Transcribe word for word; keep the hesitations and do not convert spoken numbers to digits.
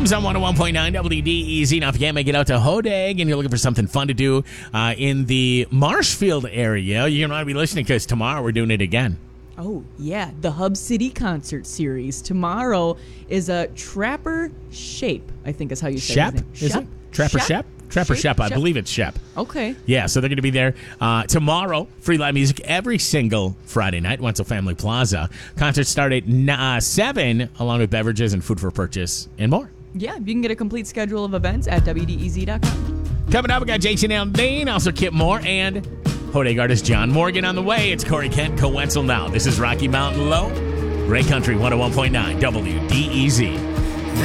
On one oh one point nine W D E Z. Now, if you can't make it out to Hodag and you're looking for something fun to do uh, in the Marshfield area, you're going to want to be listening because tomorrow we're doing it again. Oh, yeah. The Hub City Concert Series. Tomorrow is a Trapper Shape, I think is how you say Shep? his name. Is Shep? it? Trapper Shep? Shep? Trapper Shape? Shep. I Shep? believe it's Shep. Okay. Yeah, so they're going to be there uh, tomorrow. Free live music every single Friday night, Wenzel Family Plaza. Concerts start at uh, seven, along with beverages and food for purchase and more. Yeah, you can get a complete schedule of events at W D E Z dot com. Coming up, we got Jason Aldean, also Kip Moore, and Hodag artist John Morgan on the way. It's Corey Kent, Co-Wenzel now. This is Rocky Mountain Low, Ray Country one oh one point nine W D E Z.